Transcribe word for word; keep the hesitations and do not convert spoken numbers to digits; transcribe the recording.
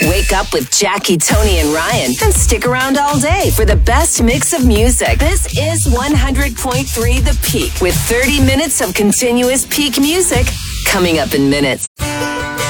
Wake up with Jackie, Tony, and Ryan, and stick around all day for the best mix of music. This is one hundred point three The Peak, with thirty minutes of continuous peak music coming up in minutes.